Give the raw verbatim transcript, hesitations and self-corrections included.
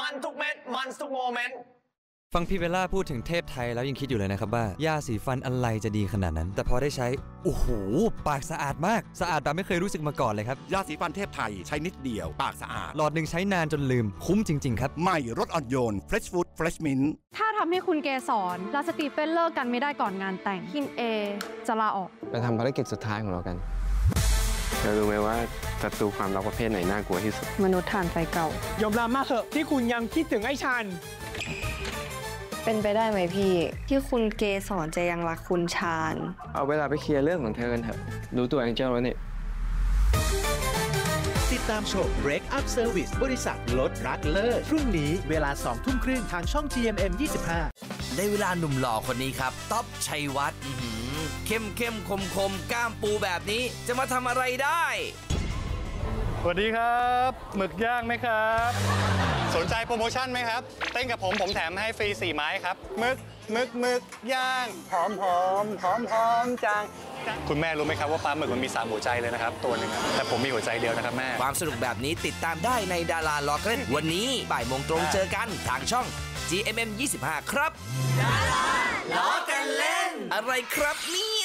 มันทุกเม็ดมันทุกโมเมนต์ฟังพี่เบลล่าพูดถึงเทพไทยแล้วยังคิดอยู่เลยนะครับว่ายาสีฟันอะไรจะดีขนาดนั้นแต่พอได้ใช้โอ้โหปากสะอาดมากสะอาดแบบไม่เคยรู้สึกมาก่อนเลยครับยาสีฟันเทพไทยใช้นิดเดียวปากสะอาดหลอดหนึ่งใช้นานจนลืมคุ้มจริงๆครับใหม่รสอ่อนโยน Fresh Food Fresh Mint ถ้าทำให้คุณเกสรและสตีเฟนเลิกกันไม่ได้ก่อนงานแต่งคินเอจะลาออกไปทำภารกิจสุดท้ายของเรากันเรารู้ไหมว่าศัตรูความรักประเภทไหนน่ากลัวที่สุดมนุษย์ถ่านไฟเก่ายอมรับมากเถอะที่คุณยังคิดถึงไอ้ชันเป็นไปได้ไหมพี่ที่คุณเกสรจะยังรักคุณชาญเอาเวลาไปเคลียร์เรื่องของเธอกันเถอะรู้ตัวแองเจิลแล้วนี่ติดตามชม Break Up Service บริษัทลดรักเลิศพรุ่งนี้เวลาสองทุ่มครึ่งทางช่อง จี เอ็ม เอ็ม ยี่สิบห้าได้เวลาหนุ่มหล่อคนนี้ครับต๊อบชัยวัฒน์เข้มเข้มคมคมกล้ามปูแบบนี้จะมาทำอะไรได้สวัสดีครับหมึกย่างไหมครับสนใจโปรโมชั่นไหมครับเต้นกับผมผมแถมให้ฟรีสี่ไม้ครับหมึกหมึกหมึกย่างหอมหอมหอมหอมจังคุณแม่รู้ไหมครับว่าปลาหมึกมันมีสามหัวใจเลยนะครับตัวหนึ่งแต่ผมมีหัวใจเดียวนะครับแม่ความสนุกแบบนี้ติดตามได้ในดาราล้อเล่นวันนี้บ่ายโมงตรงเจอกันทางช่อง จี เอ็ม เอ็ม ยี่สิบห้าครับดาราล้อกันเล่นอะไรครับเนี่ย